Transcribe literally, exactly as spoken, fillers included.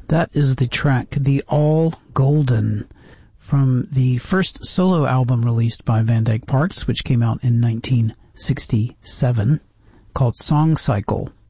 That is the track, The All Golden, from the first solo album released by Van Dyke Parks, which came out in nineteen sixty-seven, called Song Cycle.